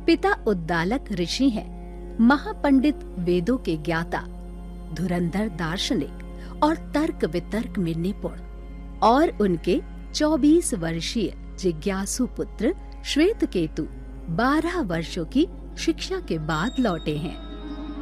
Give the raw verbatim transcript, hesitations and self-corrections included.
पिता उद्दालक ऋषि हैं, महापंडित वेदों के ज्ञाता, धुरंधर दार्शनिक और तर्क वितर्क में निपुण, और उनके चौबीस वर्षीय जिज्ञासु पुत्र श्वेतकेतु बारह वर्षों की शिक्षा के बाद लौटे हैं।